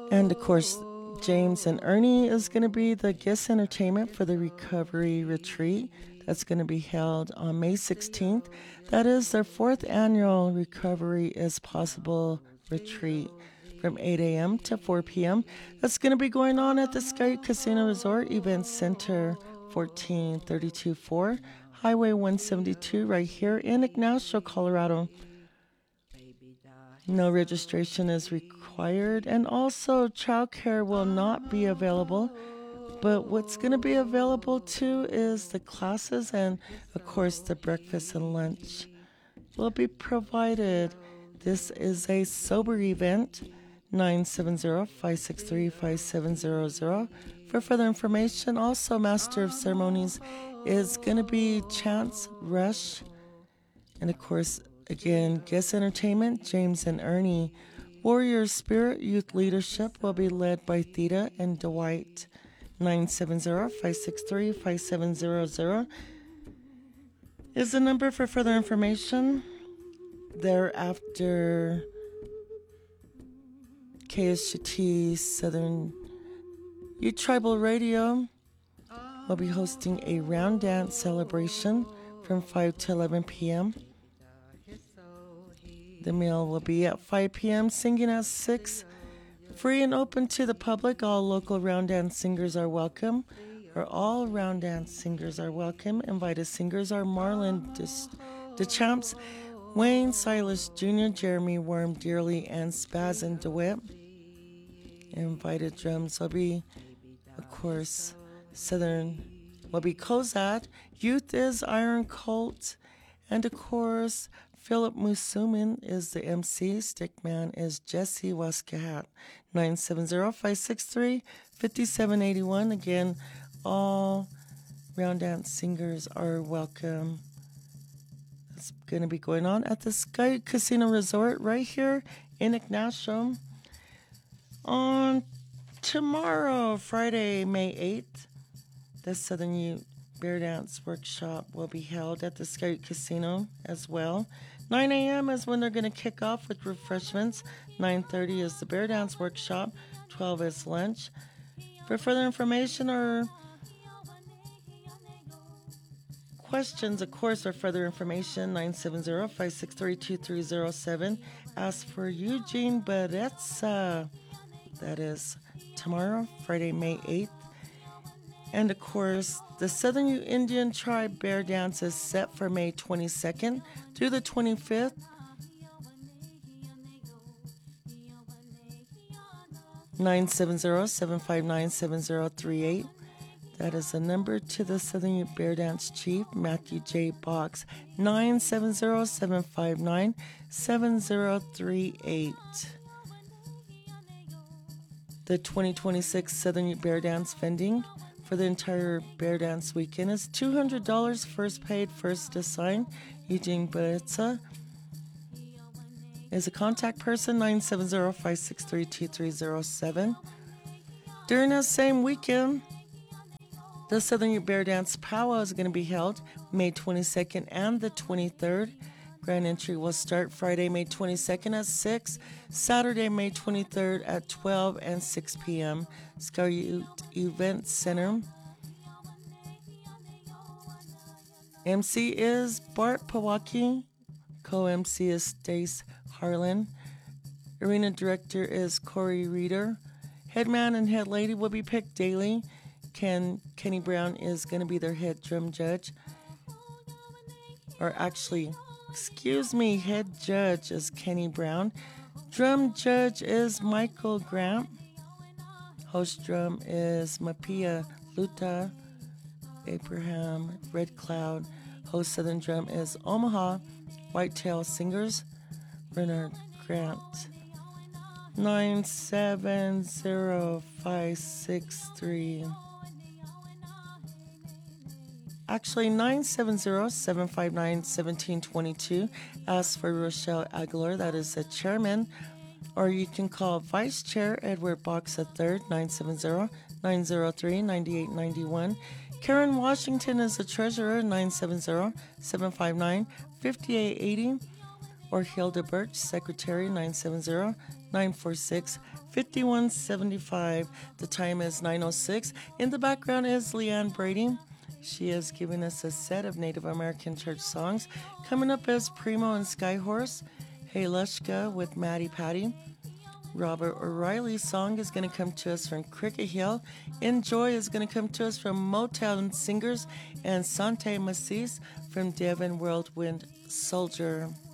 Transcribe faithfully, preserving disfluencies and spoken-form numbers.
And of course, James and Ernie is going to be the guest entertainment for the recovery retreat that's going to be held on May sixteenth. That is their fourth annual Recovery is Possible retreat from eight a.m. to four p.m. That's going to be going on at the Sky Casino Resort Event Center, fourteen thirty-two four Highway one seventy-two, right here in Ignacio, Colorado. No registration is required, and also childcare will not be available. But what's going to be available too is the classes, and of course, the breakfast and lunch will be provided. This is a sober event. nine seven zero, five six three, five seven zero zero. For further information, also Master of Ceremonies is going to be Chance Rush. And of course, again, guest entertainment, James and Ernie. Warrior Spirit Youth Leadership will be led by Theta and Dwight. nine seven zero, five six three, five seven zero zero is the number for further information. Thereafter, K S G T Southern Youth Tribal Radio will be hosting a round dance celebration from five to eleven p.m. The meal will be at five p.m., singing at six. Free and open to the public. All local round dance singers are welcome, or all round dance singers are welcome. Invited singers are Marlon DeChamps, Wayne Silas Junior, Jeremy Worm Dearly, and Spazin DeWitt. Invited drums will be, of course, Southern will be Kozad. Youth is Iron Colt, and of course, Philip Musumin is the M C. Stickman is Jesse Waskahat. nine seven zero, five six three, five seven eight one. Again, all round dance singers are welcome. It's going to be going on at the Sky Casino Resort right here in Ignacio. On tomorrow, Friday, May eighth, the Southern Youth Bear Dance Workshop will be held at the Sky Casino as well. nine a.m. is when they're going to kick off with refreshments. nine thirty is the Bear Dance Workshop. twelve is lunch. For further information or questions, of course, or further information, nine seven zero, five six three, two three zero seven. Ask for Eugene Beretza. That is tomorrow, Friday, May eighth. And of course, the Southern Ute Indian Tribe Bear Dance is set for May twenty-second through the twenty-fifth. nine seven zero, seven five nine, seven zero three eight. That is the number to the Southern Ute Bear Dance Chief, Matthew J. Box, nine seven zero, seven five nine, seven zero three eight. The twenty twenty-six Southern Ute Bear Dance vending for the entire Bear Dance weekend is two hundred dollars, first paid, first assigned. Eugene Beretza is a contact person, nine seven zero, five six three, two three zero seven. During that same weekend, the Southern Ute Bear Dance Powwow is going to be held May twenty-second and the twenty-third. Grand entry will start Friday, May twenty-second at six, Saturday, May twenty-third at twelve and six p.m. Sky Ute Event Center. M C is Bart Pawaki. Co-M C is Stace Harlan. Arena director is Corey Reeder. Headman and head lady will be picked daily. Ken Kenny Brown is going to be their head drum judge. Or actually, excuse me, head judge is Kenny Brown. Drum judge is Michael Grant. Host drum is Mapia Luta. Abraham Red Cloud. Host Southern drum is Omaha Whitetail Singers, Bernard Grant. nine seven zero, five six three. Actually, nine seven zero, seven five nine, one seven two two. Ask for Rochelle Aguilar, that is the chairman. Or you can call Vice Chair Edward Box the third, nine seven zero, nine zero three, nine eight nine one. Karen Washington is the treasurer, nine seven zero, seven five nine, five eight eight zero. Or Hilda Birch, secretary, nine seven zero, nine four six, five one seven five. The time is nine oh six. In the background is Leanne Brady. She is giving us a set of Native American church songs. Coming up is Primo and Skyhorse, Hey Lushka with Maddie Patty. Robert O'Reilly's song is going to come to us from Cricket Hill. Enjoy is going to come to us from Motown Singers, and Sante Macis from Devon Whirlwind Soldier.